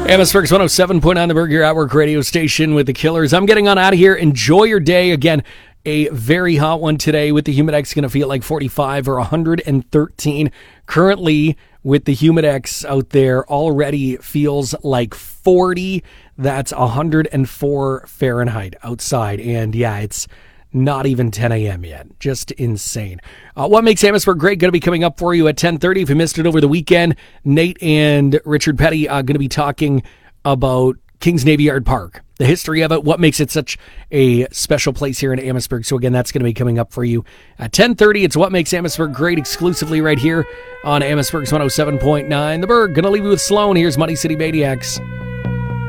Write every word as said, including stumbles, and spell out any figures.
Amherstburg's one oh seven point nine, the Burger Outwork radio station with the Killers. I'm getting on out of here. Enjoy your day. Again, a very hot one today with the Humidex. Going to feel like forty-five or one hundred thirteen. Currently, with the Humidex out there, already feels like forty. That's one hundred four Fahrenheit outside. And yeah, it's not even ten a.m. yet. Just insane. Uh, what makes Amherstburg great? Going to be coming up for you at ten thirty. If you missed it over the weekend, Nate and Richard Petty are going to be talking about Kings Navy Yard Park, the history of it, what makes it such a special place here in Amherstburg. So again, that's going to be coming up for you at ten thirty. It's What Makes Amherstburg Great, exclusively right here on Amherstburg's one oh seven point nine. The Burg. Going to leave you with Sloan. Here's Money City Maniacs.